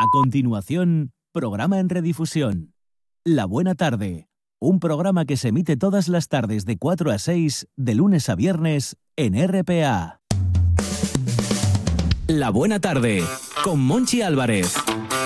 continuación, programa en redifusión. La Buena Tarde, un programa que se emite todas las tardes de 4 a 6, de lunes a viernes, en RPA. La Buena Tarde, con Monchi Álvarez.